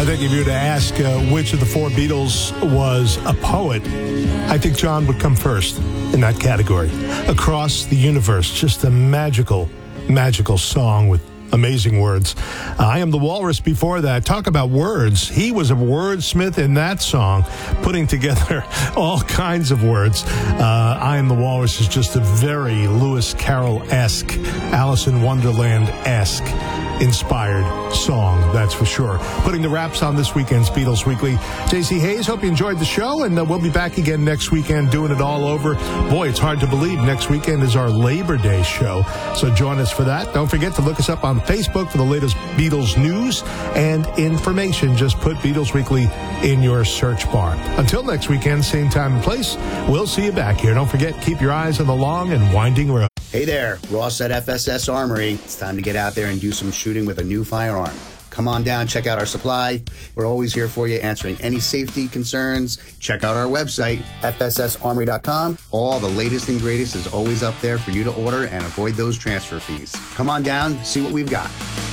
I think if you were to ask which of the four Beatles was a poet, I think John would come first in that category. Across the Universe, just a magical, magical song with amazing words. I Am the Walrus before that. Talk about words. He was a wordsmith in that song, putting together all kinds of words. I Am the Walrus is just a very Lewis Carroll-esque, Alice in Wonderland-esque inspired song, that's for sure. Putting the wraps on this weekend's Beatles Weekly. JC Hayes, hope you enjoyed the show, and we'll be back again next weekend doing it all over. Boy, it's hard to believe next weekend is our Labor Day show, so join us for that. Don't forget to look us up on Facebook for the latest Beatles news and information. Just put Beatles Weekly in your search bar. Until next weekend, same time and place, we'll see you back here. Don't forget, keep your eyes on the long and winding road. Hey there, Ross at FSS Armory. It's time to get out there and do some shooting with a new firearm. Come on down, check out our supply. We're always here for you, answering any safety concerns. Check out our website, fssarmory.com. All the latest and greatest is always up there for you to order and avoid those transfer fees. Come on down, see what we've got.